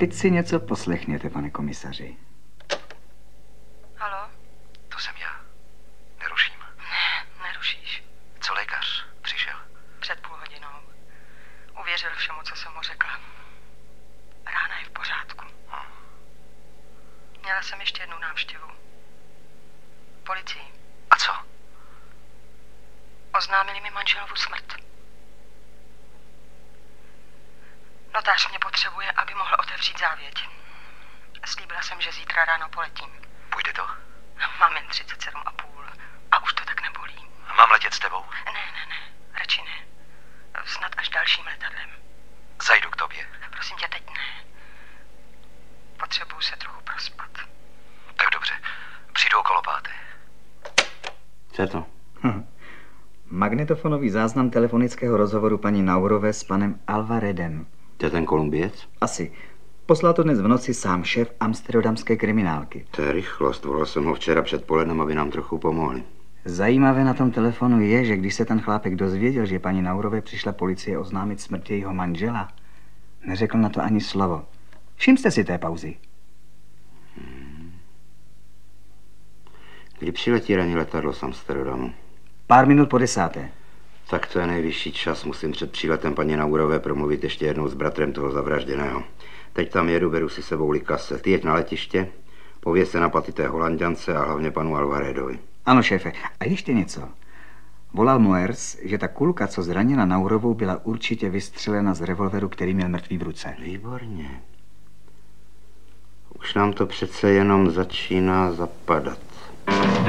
teď si něco poslechněte, pane komisaři. Haló? To jsem já. Neruším. Ne, nerušíš. Co lékař? Přišel? Před půl hodinou. Uvěřil všemu, co jsem mu řekla. Rána je v pořádku. Měla jsem ještě jednu návštěvu. Policii. A co? Oznámili mi manželovu smrt. Notář mě potřebuje, aby mohl otevřít závěť. Slíbila jsem, že zítra ráno poletím. Půjde to? Mám jen 37,5 a už to tak nebolí. Mám letět s tebou? Ne, radši ne. Snad až dalším letadlem. Zajdu k tobě. Prosím tě, teď ne. Potřebuju se trochu prospat. Tak dobře. Přijdu okolo 5. Co je to? Magnetofonový záznam telefonického rozhovoru paní Naurové s panem Alvaredem. To je ten Kolumbiec? Asi. Poslal to dnes v noci sám šéf amsterdamské kriminálky. To je rychlost. Volal jsem ho včera předpolednem, aby nám trochu pomohli. Zajímavé na tom telefonu je, že když se ten chlápek dozvěděl, že paní Naurové přišla policie oznámit smrt jejího manžela, neřekl na to ani slovo. Všimste si té pauzy. Kdy přiletí ranní letadlo z Amsterdamu? Pár minut po 10. Tak to je nejvyšší čas. Musím před příletem paní Naurové promluvit ještě jednou s bratrem toho zavražděného. Teď tam jedu, beru si sebou Likase. Ty jeď na letiště, pověz se na paty té Holanďance a hlavně panu Alvaredovi. Ano, šéfe. A ještě něco. Volal Moers, že ta kulka, co zranila Naurovou, byla určitě vystřelena z revolveru, který měl mrtvý v ruce. Výborně. Už nám to přece jenom začíná zapadat.